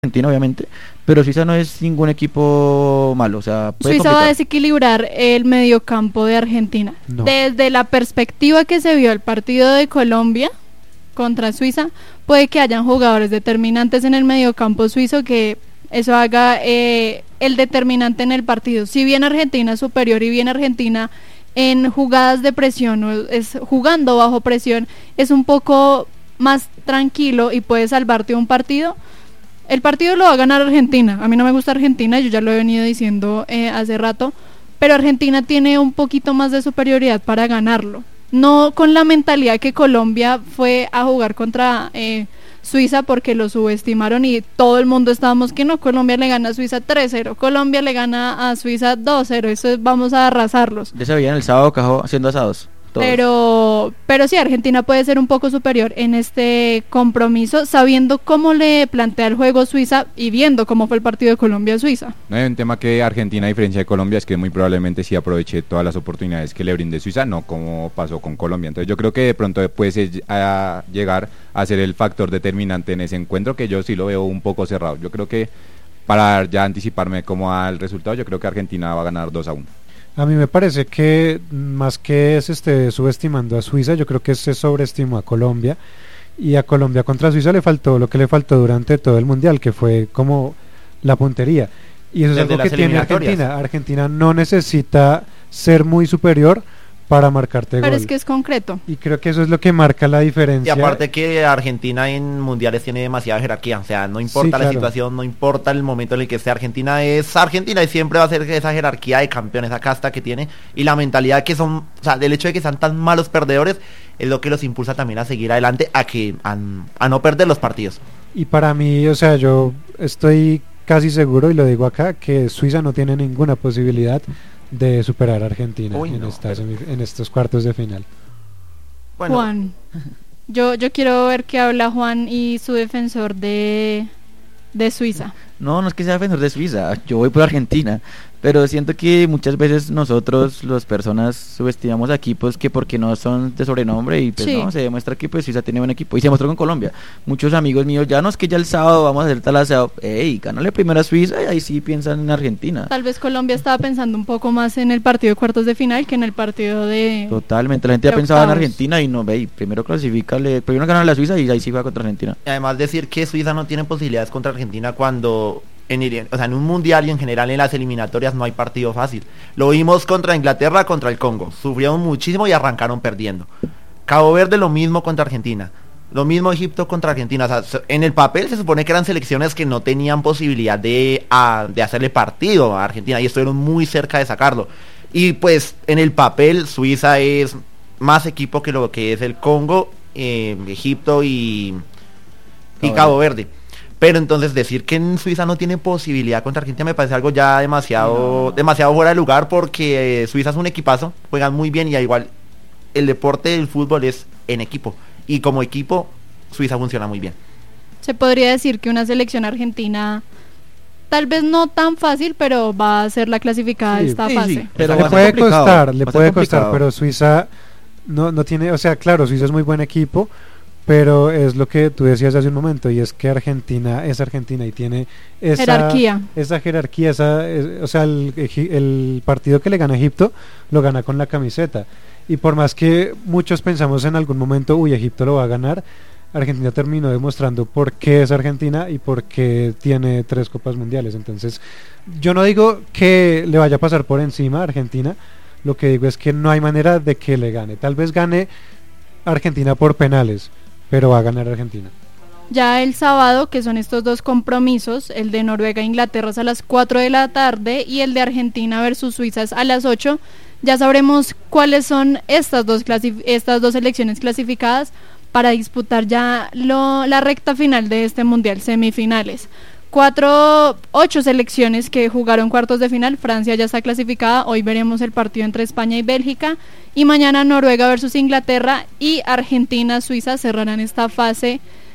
Argentina obviamente, pero Suiza no es ningún equipo malo, o sea, puede Suiza va a complicar. desequilibrar el mediocampo de Argentina. No. Desde la perspectiva que se vio el partido de Colombia contra Suiza, puede que hayan jugadores determinantes en el mediocampo suizo que eso haga el determinante en el partido. Si bien Argentina es superior y bien Argentina en jugadas de presión o es jugando bajo presión, es un poco más tranquilo y puede salvarte un partido. El partido lo va a ganar Argentina. A mí no me gusta Argentina, yo ya lo he venido diciendo hace rato, pero Argentina tiene un poquito más de superioridad para ganarlo. No con la mentalidad que Colombia fue a jugar contra Suiza porque lo subestimaron y todo el mundo estábamos que no, Colombia le gana a Suiza 3-0, Colombia le gana a Suiza 2-0, eso es, vamos a arrasarlos. Ya se veían el sábado Cajó haciendo asados. Todos. Pero sí, Argentina puede ser un poco superior en este compromiso, sabiendo cómo le plantea el juego Suiza y viendo cómo fue el partido de Colombia-Suiza. No hay un tema que Argentina, a diferencia de Colombia, es que muy probablemente sí aproveche todas las oportunidades que le brinde Suiza, no como pasó con Colombia. Entonces yo creo que de pronto puede llegar a ser el factor determinante en ese encuentro, que yo sí lo veo un poco cerrado. Yo creo que, para ya anticiparme como al resultado, yo creo que Argentina va a ganar 2-1. A mí me parece que más que se esté subestimando a Suiza, yo creo que se sobreestimó a Colombia, y a Colombia contra Suiza le faltó lo que le faltó durante todo el Mundial, que fue como la puntería, y eso es Desde algo que las tiene eliminatorias. Argentina. Argentina no necesita ser muy superior para marcarte Pero gol, es que es concreto. y creo que eso es lo que marca la Y diferencia. aparte que Argentina en mundiales tiene demasiada jerarquía, o sea, no importa Sí, la claro. situación, no importa el momento en el que esté Argentina y siempre va a ser esa jerarquía de campeones, esa casta que tiene y la mentalidad que son, o sea, del hecho de que sean tan malos perdedores es lo que los impulsa también a seguir adelante, a no perder los partidos. Y para mí, o sea, yo estoy casi seguro, y lo digo acá, que Suiza no tiene ninguna posibilidad de superar a Argentina Uy, en, no, en estos cuartos de final. Bueno, Juan, yo quiero ver qué habla Juan y su defensor de Suiza. No es que sea defensor de Suiza, yo voy por Argentina, pero siento que muchas veces nosotros, las personas, subestimamos a equipos que porque no son de sobrenombre y pues Sí. no, se demuestra que pues Suiza tiene buen equipo, y se demostró con Colombia. Muchos amigos míos, ya no es que ya el sábado vamos a hacer tal asado, gánale primero a Suiza y ahí sí piensan en Argentina. Tal vez Colombia estaba pensando un poco más en el partido de cuartos de final que en el partido de... Totalmente, la gente ya de pensaba en octavos. Argentina y no, primero clasifícale, primero ganar la Suiza y ahí sí va contra Argentina. además decir que Suiza no tiene posibilidades contra Argentina cuando en un mundial y en general en las eliminatorias no hay partido fácil. Lo vimos contra Inglaterra, contra el Congo. Sufrieron muchísimo y arrancaron perdiendo. Cabo Verde lo mismo contra Argentina. Lo mismo Egipto contra Argentina. O sea, en el papel se supone que eran selecciones que no tenían posibilidad de hacerle partido a Argentina y estuvieron muy cerca de sacarlo. Y pues en el papel Suiza es más equipo que lo que es el Congo, Egipto y Cabo Verde. Pero entonces decir que en Suiza no tiene posibilidad contra Argentina me parece algo ya demasiado fuera de lugar, porque Suiza es un equipazo, juegan muy bien y igual el deporte del fútbol es en equipo. Y como equipo Suiza funciona muy bien. Se podría decir que una selección argentina, tal vez no tan fácil, pero va a ser la clasificada de Sí, esta sí, fase. sí. Pero le va a ser puede complicado, costar, va a le ser puede costar, complicado. pero Suiza no tiene, o sea, claro, Suiza es muy buen equipo, pero es lo que tú decías hace un momento, y es que Argentina es Argentina y tiene esa Jerarquía. esa jerarquía, o sea, el partido que le gana a Egipto lo gana con la camiseta, y por más que muchos pensamos en algún momento, uy, Egipto lo va a ganar, Argentina terminó demostrando por qué es Argentina y por qué tiene 3 copas mundiales. Entonces yo no digo que le vaya a pasar por encima a Argentina, lo que digo es que no hay manera de que le gane. Tal vez gane Argentina por penales, pero va a ganar Argentina. Ya el sábado, que son estos dos compromisos, el de Noruega e Inglaterra es a las 4 de la tarde y el de Argentina versus Suiza es a las 8, ya sabremos cuáles son estas dos selecciones clasificadas para disputar ya la recta final de este mundial, semifinales. 8 selecciones que jugaron cuartos de final. Francia ya está clasificada, hoy veremos el partido entre España y Bélgica, y mañana Noruega versus Inglaterra y Argentina-Suiza cerrarán esta fase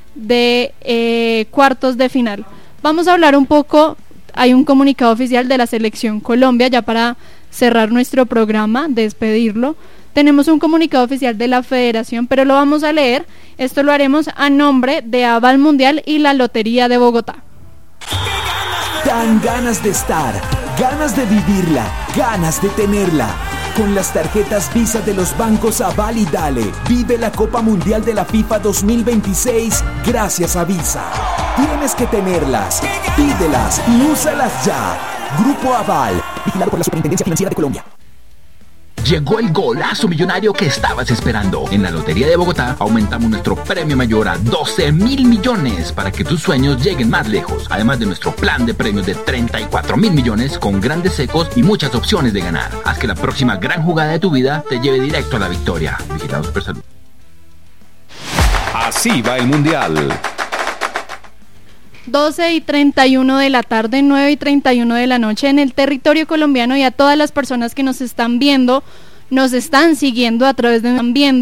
de cuartos de final. Vamos a hablar un poco, hay un comunicado oficial de la selección Colombia, ya para cerrar nuestro programa, despedirlo. Tenemos un comunicado oficial de la federación, pero lo vamos a leer. Esto lo haremos a nombre de Aval Mundial y la Lotería de Bogotá. Dan ganas de estar, ganas de vivirla, ganas de tenerla. Con las tarjetas Visa de los bancos Aval y Dale, vive la Copa Mundial de la FIFA 2026 gracias a Visa. Tienes que tenerlas, pídelas y úsalas ya. Grupo Aval, vigilado por la Superintendencia Financiera de Colombia. Llegó el golazo millonario que estabas esperando. En la Lotería de Bogotá aumentamos nuestro premio mayor a 12.000 millones para que tus sueños lleguen más lejos. Además de nuestro plan de premios de 34.000 millones con grandes secos y muchas opciones de ganar. Haz que la próxima gran jugada de tu vida te lleve directo a la victoria. Vigilado Supersalud. Así va el Mundial. 12:31 de la tarde, 9:31 de la noche en el territorio colombiano, y a todas las personas que nos están viendo, nos están siguiendo a través de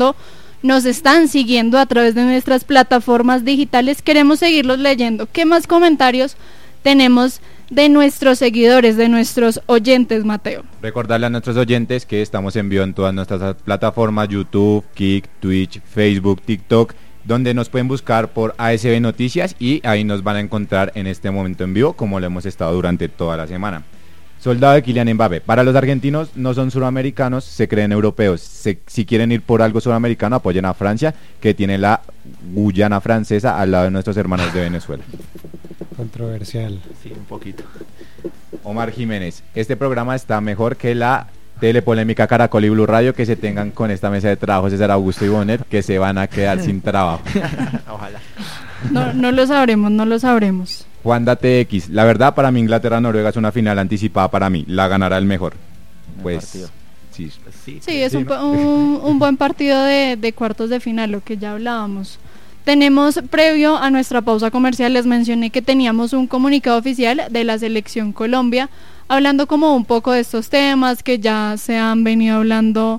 nuestras plataformas digitales. Queremos seguirlos leyendo. ¿Qué más comentarios tenemos de nuestros seguidores, de nuestros oyentes, Mateo? Recordarle a nuestros oyentes que estamos en vivo en todas nuestras plataformas: YouTube, Kik, Twitch, Facebook, TikTok, donde nos pueden buscar por ASB Noticias y ahí nos van a encontrar en este momento en vivo, como lo hemos estado durante toda la semana. Soldado de Kylian Mbappé. Para los argentinos no son suramericanos, se creen europeos. Si quieren ir por algo suramericano, apoyen a Francia, que tiene la Guyana francesa al lado de nuestros hermanos de Venezuela. Controversial. Sí, un poquito. Omar Jiménez. Este programa está mejor que la telepolémica Caracol y Blue Radio que se tengan con esta mesa de trabajo César Augusto y Bonet, que se van a quedar sin trabajo. Ojalá. No lo sabremos. Juan TX, la verdad para mí Inglaterra-Noruega es una final anticipada para mí, la ganará el mejor. Pues sí. Sí, es un buen partido de cuartos de final, lo que ya hablábamos. Tenemos, previo a nuestra pausa comercial, les mencioné que teníamos un comunicado oficial de la Selección Colombia, hablando como un poco de estos temas que ya se han venido hablando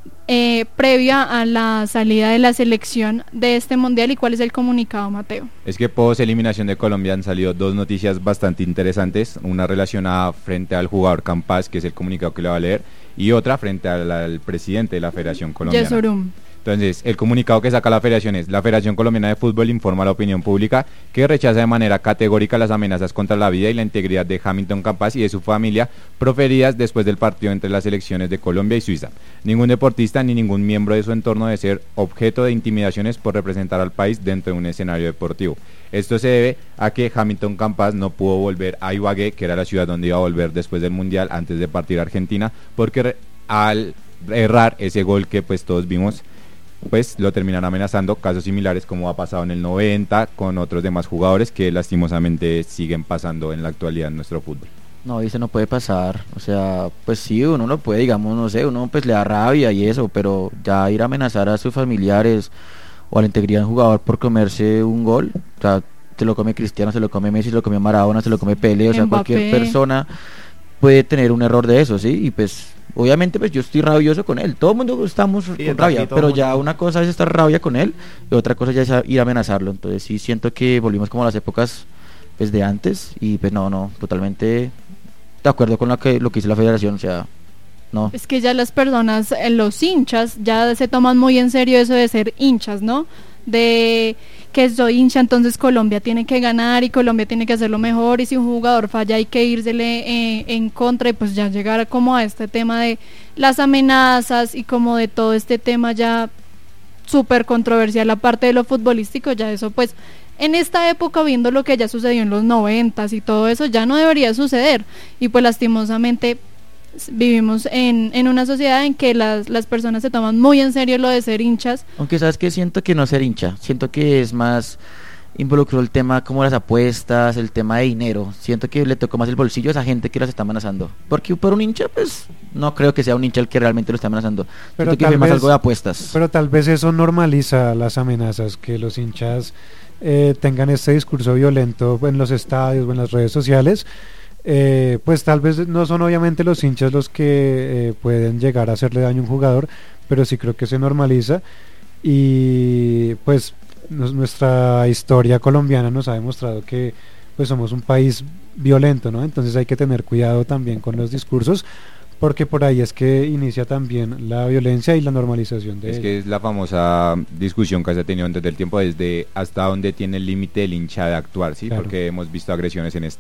previa a la salida de la selección de este mundial. ¿Y cuál es el comunicado, Mateo? Es que post eliminación de Colombia han salido dos noticias bastante interesantes, una relacionada frente al jugador Campas, que es el comunicado que le va a leer, y otra frente al presidente de la Federación Colombiana. Yesurum. Entonces, el comunicado que saca la federación es: la Federación Colombiana de Fútbol informa a la opinión pública que rechaza de manera categórica las amenazas contra la vida y la integridad de Hamilton Campas y de su familia proferidas después del partido entre las selecciones de Colombia y Suiza. Ningún deportista ni ningún miembro de su entorno debe ser objeto de intimidaciones por representar al país dentro de un escenario deportivo. Esto se debe a que Hamilton Campas no pudo volver a Ibagué, que era la ciudad donde iba a volver después del Mundial, antes de partir a Argentina, porque al errar ese gol que pues todos vimos, pues lo terminan amenazando. Casos similares como ha pasado en el 90 con otros demás jugadores que lastimosamente siguen pasando en la actualidad en nuestro fútbol. No, eso no puede pasar, o sea, pues sí, uno lo puede, digamos, no sé, uno pues le da rabia y eso, pero ya ir a amenazar a sus familiares o a la integridad del jugador por comerse un gol, o sea, se lo come Cristiano, se lo come Messi, se lo come Maradona, se lo come Pelé, o sea, Mbappé. cualquier persona puede tener un error de eso, ¿sí? Y pues obviamente pues yo estoy rabioso con él, todo el mundo estamos con rabia, pero ya una cosa es estar rabia con él y otra cosa ya es ir a amenazarlo. Entonces sí siento que volvimos como a las épocas pues de antes y pues no, totalmente de acuerdo con lo que hizo la federación, o sea, no. Es que ya las personas, los hinchas, ya se toman muy en serio eso de ser hinchas, ¿no? De que soy hincha, entonces Colombia tiene que ganar y Colombia tiene que hacerlo mejor, y si un jugador falla hay que írsele en contra, y pues ya llegar como a este tema de las amenazas y como de todo este tema ya súper controversial, aparte de lo futbolístico, ya eso pues en esta época, viendo lo que ya sucedió en los 90s y todo eso, ya no debería suceder, y pues lastimosamente vivimos en una sociedad en que las personas se toman muy en serio lo de ser hinchas. Aunque sabes que siento que no ser hincha, siento que es más involucró el tema como las apuestas, el tema de dinero. Siento que le tocó más el bolsillo a esa gente que las está amenazando, porque por un hincha pues no creo que sea un hincha el que realmente lo está amenazando. Pero siento que fue más algo de apuestas. Pero tal vez eso normaliza las amenazas, que los hinchas tengan este discurso violento en los estadios o en las redes sociales. Pues tal vez no son obviamente los hinchas los que pueden llegar a hacerle daño a un jugador, pero sí creo que se normaliza, y pues nuestra historia colombiana nos ha demostrado que pues somos un país violento, ¿no? Entonces hay que tener cuidado también con los discursos, porque por ahí es que inicia también la violencia y la normalización de Es ella. que es la famosa discusión que se ha tenido desde el tiempo, desde hasta dónde tiene el límite el hincha de actuar, ¿sí? Claro. Porque hemos visto agresiones en